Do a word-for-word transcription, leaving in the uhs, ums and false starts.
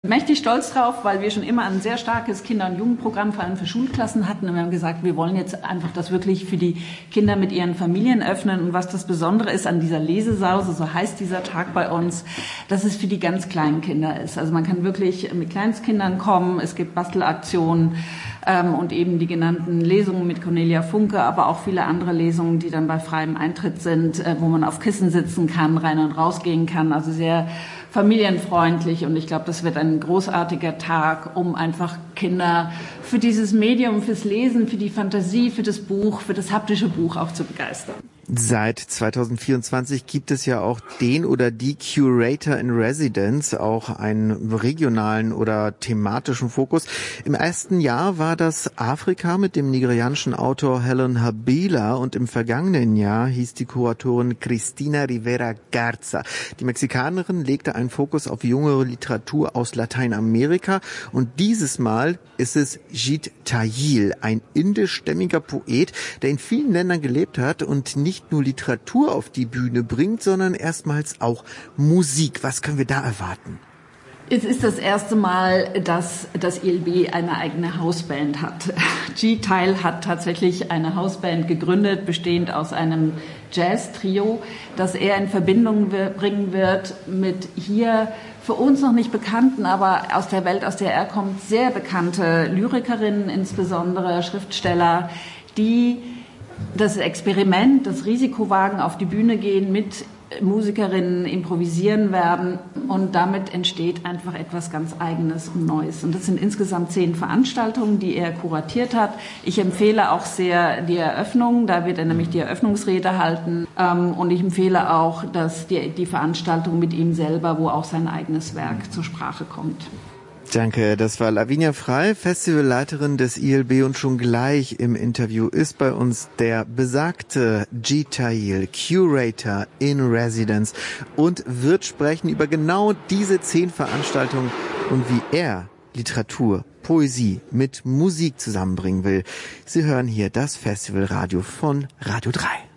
Mächtig stolz drauf, weil wir schon immer ein sehr starkes Kinder- und Jugendprogramm, vor allem für Schulklassen hatten. Und wir haben gesagt, wir wollen jetzt einfach das wirklich für die Kinder mit ihren Familien öffnen. Und was das Besondere ist an dieser Lesesause, so heißt dieser Tag bei uns, dass es für die ganz kleinen Kinder ist. Also man kann wirklich mit Kleinstkindern kommen, es gibt Bastelaktionen ähm, und eben die genannten Lesungen mit Cornelia Funke, aber auch viele andere Lesungen, die dann bei freiem Eintritt sind, äh, wo man auf Kissen sitzen kann, rein und rausgehen kann. Also sehr familienfreundlich, und ich glaube, das wird ein großartiger Tag, um einfach Kinder für dieses Medium, fürs Lesen, für die Fantasie, für das Buch, für das haptische Buch auch zu begeistern. Seit zweitausendvierundzwanzig gibt es ja auch den oder die Curator in Residence, auch einen regionalen oder thematischen Fokus. Im ersten Jahr war das Afrika mit dem nigerianischen Autor Helen Habila, und im vergangenen Jahr hieß die Kuratorin Cristina Rivera Garza. Die Mexikanerin legte einen Fokus auf jüngere Literatur aus Lateinamerika, und dieses Mal ist es Jeet Thayil, ein indischstämmiger Poet, der in vielen Ländern gelebt hat und nicht nur Literatur auf die Bühne bringt, sondern erstmals auch Musik. Was können wir da erwarten? Es ist das erste Mal, dass das I L B eine eigene Hausband hat. Jeet Thayil hat tatsächlich eine Hausband gegründet, bestehend aus einem Jazz-Trio, das er in Verbindung bringen wird mit hier für uns noch nicht bekannten, aber aus der Welt, aus der er kommt, sehr bekannte Lyrikerinnen, insbesondere Schriftsteller, die das Experiment, das Risiko wagen, auf die Bühne gehen, mit Musikerinnen improvisieren werden, und damit entsteht einfach etwas ganz Eigenes und Neues. Und das sind insgesamt zehn Veranstaltungen, die er kuratiert hat. Ich empfehle auch sehr die Eröffnung, da wird er nämlich die Eröffnungsrede halten, und ich empfehle auch dass die, die Veranstaltung mit ihm selber, wo auch sein eigenes Werk zur Sprache kommt. Danke, das war Lavinia Frei, Festivalleiterin des I L B, und schon gleich im Interview ist bei uns der besagte Jeet Thayil, Curator in Residence, und wird sprechen über genau diese zehn Veranstaltungen und wie er Literatur, Poesie mit Musik zusammenbringen will. Sie hören hier das Festivalradio von Radio drei.